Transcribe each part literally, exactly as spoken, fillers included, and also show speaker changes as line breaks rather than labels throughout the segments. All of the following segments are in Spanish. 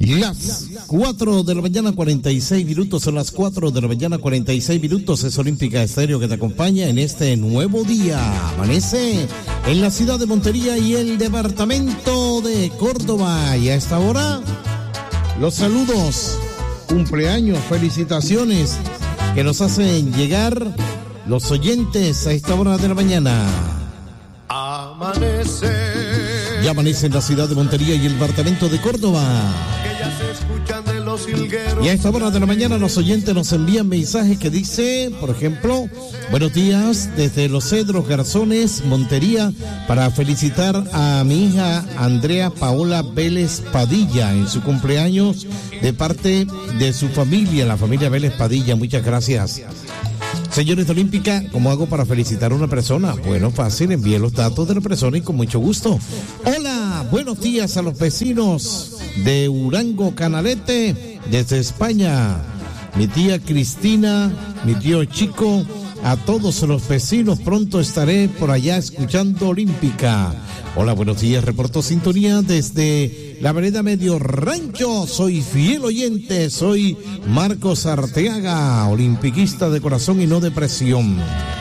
Las cuatro de la mañana, cuarenta y seis minutos, son las cuatro de la mañana, cuarenta y seis minutos, es Olímpica Estéreo que te acompaña en este nuevo día. Amanece en la ciudad de Montería y el departamento de Córdoba. Y a esta hora, los saludos, cumpleaños, felicitaciones que nos hacen llegar los oyentes a esta hora de la mañana.
Amanece.
Ya amanece en la ciudad de Montería y el departamento de Córdoba. Y a esta hora de la mañana los oyentes nos envían mensajes que dice, por ejemplo, buenos días desde Los Cedros Garzones, Montería, para felicitar a mi hija Andrea Paola Vélez Padilla en su cumpleaños de parte de su familia, la familia Vélez Padilla. Muchas gracias. Señores de Olímpica, ¿cómo hago para felicitar a una persona? Bueno, fácil, envíe los datos de la persona y con mucho gusto. Hola, buenos días a los vecinos de Urango Canalete, desde España. Mi tía Cristina, mi tío Chico, a todos los vecinos, pronto estaré por allá escuchando Olímpica. Hola, buenos días, reporto sintonía desde la vereda Medio Rancho. Soy fiel oyente, soy Marcos Arteaga, olimpiquista de corazón y no de presión.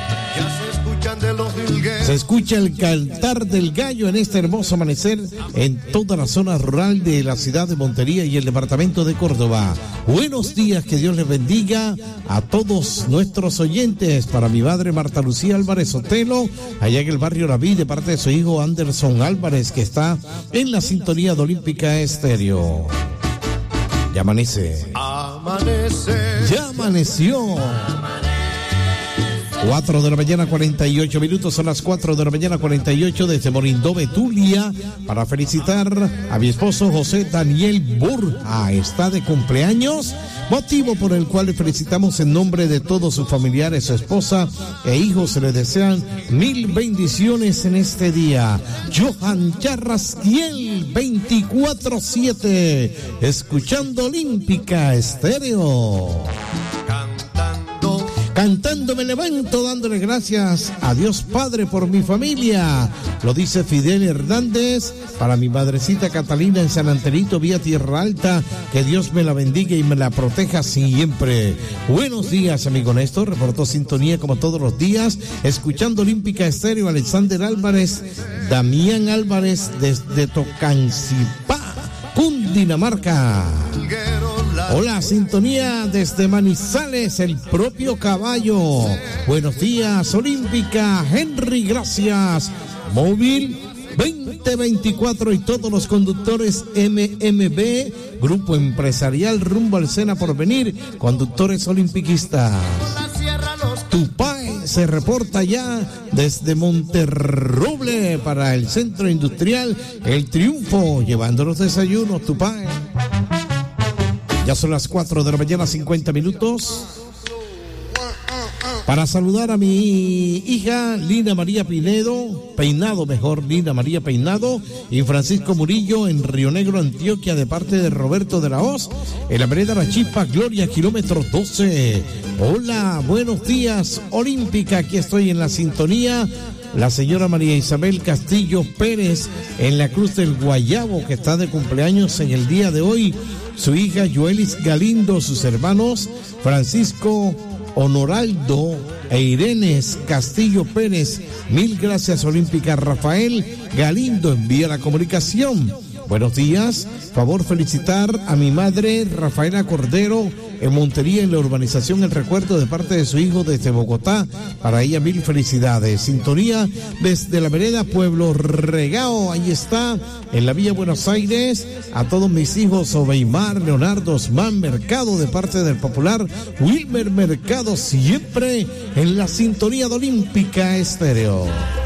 Se escucha el cantar del gallo en este hermoso amanecer en toda la zona rural de la ciudad de Montería y el departamento de Córdoba. Buenos días, que Dios les bendiga a todos nuestros oyentes. Para mi madre Marta Lucía Álvarez Otelo, allá en el barrio La Vid, de parte de su hijo Anderson Álvarez, que está en la sintonía de Olímpica Estéreo. Ya amanece.
Amanece.
Ya amaneció. cuatro de la mañana, cuarenta y ocho minutos, son las cuatro de la mañana, cuarenta y ocho, desde Morindó, Betulia, para felicitar a mi esposo José Daniel Burja. Está de cumpleaños, motivo por el cual le felicitamos en nombre de todos sus familiares, su esposa e hijos. Se le desean mil bendiciones en este día. Johan Yarrasquiel, veinticuatro siete, escuchando Olímpica Estéreo. Cantando me levanto, dándole gracias a Dios Padre por mi familia. Lo dice Fidel Hernández. Para mi madrecita Catalina en San Antenito, vía Tierra Alta. Que Dios me la bendiga y me la proteja siempre. Buenos días, amigo Néstor. Reportó sintonía como todos los días. Escuchando Olímpica Estéreo. Alexander Álvarez, Damián Álvarez desde Tocancipá, Cundinamarca. Hola, sintonía desde Manizales, el propio caballo. Buenos días, Olímpica. Henry, gracias. Móvil veinte veinticuatro y todos los conductores M M B, Grupo Empresarial Rumbo al Sena Porvenir, conductores olimpiquistas. Tupae se reporta ya desde Monterroble para el Centro Industrial El Triunfo, llevando los desayunos, Tupae. Ya son las cuatro de la mañana, cincuenta minutos. Para saludar a mi hija Lina María Pinedo, Peinado mejor, Lina María Peinado, y Francisco Murillo en Río Negro, Antioquia, de parte de Roberto de la Hoz, en la vereda La Chispa, Gloria, kilómetro doce. Hola, buenos días, Olímpica, aquí estoy en la sintonía. La señora María Isabel Castillo Pérez en la Cruz del Guayabo, que está de cumpleaños en el día de hoy. Su hija Joelis Galindo, sus hermanos Francisco Honoraldo e Irenes Castillo Pérez. Mil gracias, Olímpica. Rafael Galindo envía la comunicación. Buenos días, favor felicitar a mi madre Rafaela Cordero en Montería, en la urbanización El Recuerdo, de parte de su hijo desde Bogotá. Para ella mil felicidades. Sintonía desde la vereda Pueblo Regao, ahí está, en la Villa Buenos Aires. A todos mis hijos, Obeimar, Leonardo, Osman Mercado, de parte del popular Wilmer Mercado, siempre en la sintonía de Olímpica Estéreo.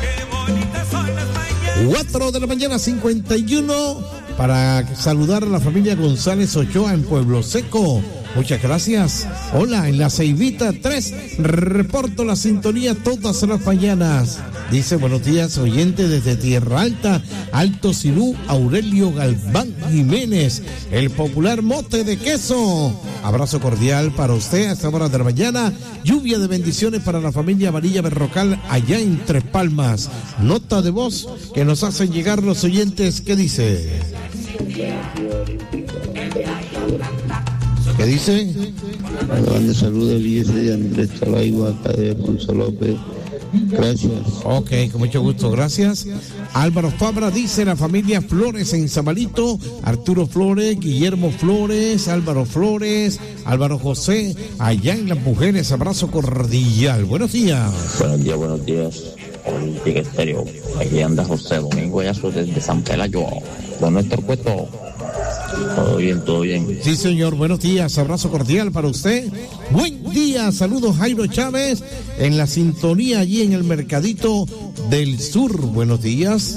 cuatro de la mañana, cincuenta y uno, para saludar a la familia González Ochoa en Pueblo Seco. Muchas gracias. Hola, en la Ceibita tres, reporto la sintonía todas las mañanas. Dice, buenos días, oyente desde Tierra Alta, Alto Silú, Aurelio Galván Jiménez, el popular mote de queso. Abrazo cordial para usted a esta hora de la mañana. Lluvia de bendiciones para la familia Amarilla Berrocal allá en Tres Palmas. Nota de voz que nos hacen llegar los oyentes que dice... ¿Qué dice?
Grande saludos, dice de Andrés Talaigua, acá de Alfonso López. Gracias.
Ok, con mucho gusto, gracias. Álvaro Fabra dice la familia Flores en Samalito, Arturo Flores, Guillermo Flores, Álvaro Flores, Álvaro José, allá en Las Mujeres, abrazo cordial. Buenos días.
Buenos días, buenos días. Olímpica Estéreo. Aquí anda José Domingo Yazo desde San Pelayo. Con Néstor Cueto. Todo bien, todo bien.
Sí, señor, buenos días, abrazo cordial para usted. Buen día, saludos Jairo Chávez en la sintonía allí en el Mercadito del Sur. Buenos días.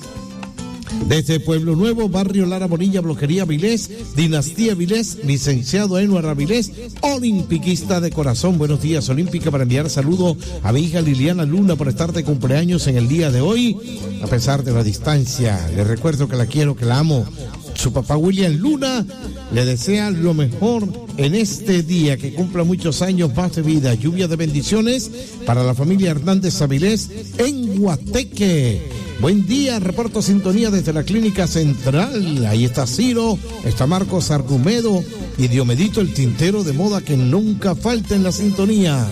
Desde Pueblo Nuevo, Barrio Lara Bonilla, Bloquería Vilés, Dinastía Vilés, licenciado Enuar Avilés, olimpiquista de corazón. Buenos días, Olímpica, para enviar saludos a mi hija Liliana Luna por estar de cumpleaños en el día de hoy, a pesar de la distancia. Le recuerdo que la quiero, que la amo. Su papá William Luna le desea lo mejor en este día, que cumpla muchos años más de vida. Lluvia de bendiciones para la familia Hernández Avilés en Guateque. Buen día, reporto sintonía desde la Clínica Central. Ahí está Ciro, está Marcos Argumedo y Diomedito, el tintero de moda que nunca falta en la sintonía.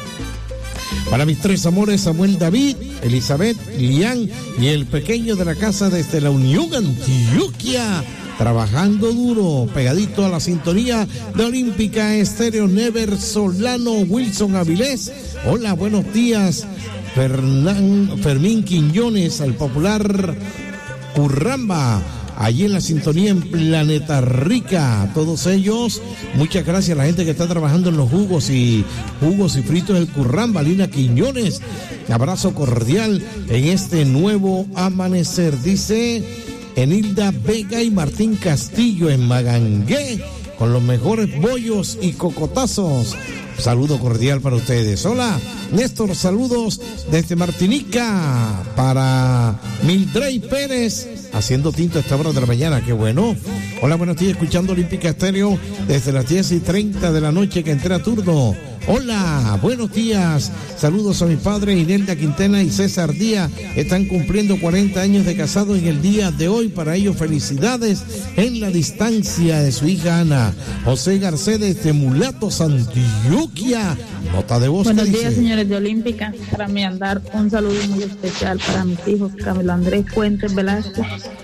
Para mis tres amores, Samuel David, Elizabeth, Lian y el pequeño de la casa desde la Unión Antioquia, trabajando duro, pegadito a la sintonía de Olímpica Estéreo. Never Solano, Wilson Avilés. Hola, buenos días. Fernán, Fermín Quiñones, al popular Curramba, allí en la sintonía en Planeta Rica. Todos ellos, muchas gracias a la gente que está trabajando en los jugos y jugos y fritos del Curramba. Lina Quiñones, abrazo cordial en este nuevo amanecer. Dice Enilda Vega y Martín Castillo en Magangué, con los mejores bollos y cocotazos. Saludo cordial para ustedes. Hola, Néstor, saludos desde Martinica para Mildrey Pérez, haciendo tinto a esta hora de la mañana, qué bueno. Hola, buenos días, escuchando Olímpica Estéreo desde las diez y treinta de la noche que entré a turno. Hola, buenos días, saludos a mi padre Inelda Quintana y César Díaz, están cumpliendo cuarenta años de casado en el día de hoy. Para ellos felicidades en la distancia de su hija Ana. José Garcedes de Mulatos, Antioquia, nota de voz.
Buenos
días,
dice. Señores de Olímpica, para mí andar un saludo muy especial para mis hijos Camilo Andrés Fuentes Velázquez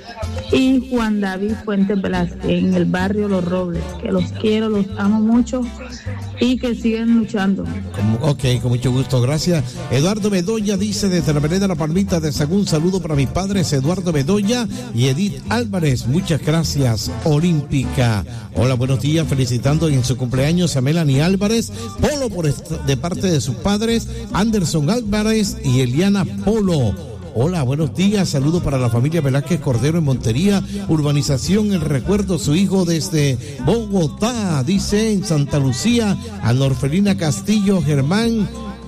y Juan David Fuentes Velázquez en el barrio Los Robles, que los quiero, los amo mucho y que siguen luchando.
Ok, con mucho gusto, gracias. Eduardo Bedoya dice desde la vereda La Palmita de Sagún, un saludo para mis padres Eduardo Bedoya y Edith Álvarez, muchas gracias, Olímpica. Hola, buenos días, felicitando en su cumpleaños a Melanie Álvarez Polo por de parte de sus padres Anderson Álvarez y Eliana Polo. Hola, buenos días, saludo para la familia Velázquez Cordero en Montería, urbanización El Recuerdo, su hijo desde Bogotá, dice en Santa Lucía, a Norfelina Castillo, Germán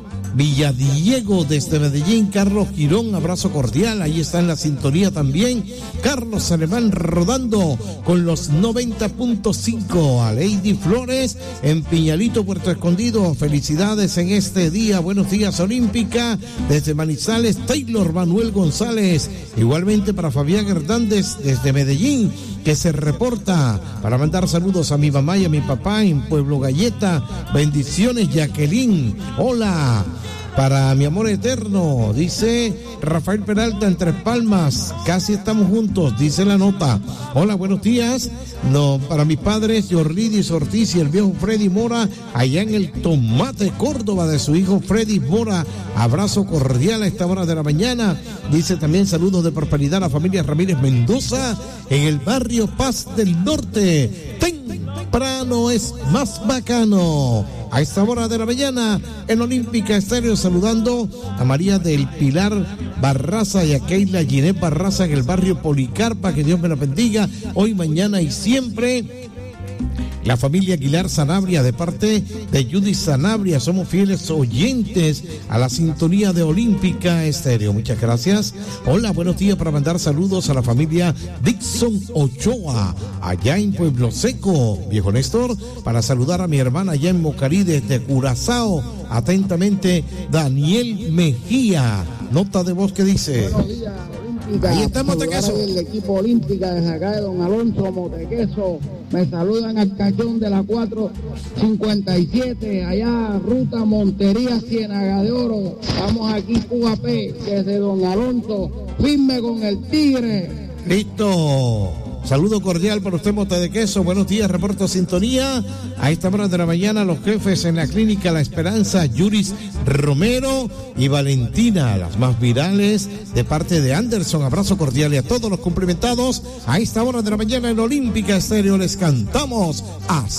Villadiego desde Medellín, Carlos Girón, abrazo cordial, ahí está en la sintonía también, Carlos Alemán rodando con los noventa punto cinco, a Lady Flores en Piñalito, Puerto Escondido, felicidades en este día, buenos días Olímpica, desde Manizales, Taylor Manuel González, igualmente para Fabián Hernández desde Medellín, que se reporta para mandar saludos a mi mamá y a mi papá en Pueblo Galleta, bendiciones Jacqueline, hola. Para mi amor eterno, dice Rafael Peralta en Tres Palmas, casi estamos juntos, dice la nota. Hola, buenos días. No, para mis padres, Yorlidis Ortiz y el viejo Freddy Mora, allá en el Tomate, Córdoba, de su hijo Freddy Mora. Abrazo cordial a esta hora de la mañana. Dice también saludos de prosperidad a la familia Ramírez Mendoza en el barrio Paz del Norte. Temprano es más bacano. A esta hora de la mañana en Olímpica Estéreo, saludando a María del Pilar Barraza y a Keila Ginés Barraza en el barrio Policarpa, que Dios me la bendiga hoy, mañana y siempre. La familia Aguilar Sanabria, de parte de Judy Sanabria, somos fieles oyentes a la sintonía de Olímpica Estéreo. Muchas gracias. Hola, buenos días, para mandar saludos a la familia Dixon Ochoa, allá en Pueblo Seco. Viejo Néstor, para saludar a mi hermana allá en Mocarí, desde Curazao. Atentamente, Daniel Mejía. Nota de voz que dice.
Buenos días, Olímpica.
Ahí está Montequeso.
El equipo Olímpica desde acá de Don Alonso Montequeso. Me saludan al cachón de la cuatro cincuenta y siete, allá ruta Montería Ciénaga de Oro. Estamos aquí Cuba P desde Don Alonso, firme con el Tigre.
Listo. Saludo cordial para usted, Monte de Queso. Buenos días, reporto sintonía. A esta hora de la mañana, los jefes en la clínica La Esperanza, Yuris Romero y Valentina, las más virales, de parte de Anderson. Abrazo cordial y a todos los cumplimentados. A esta hora de la mañana en Olímpica Estéreo les cantamos a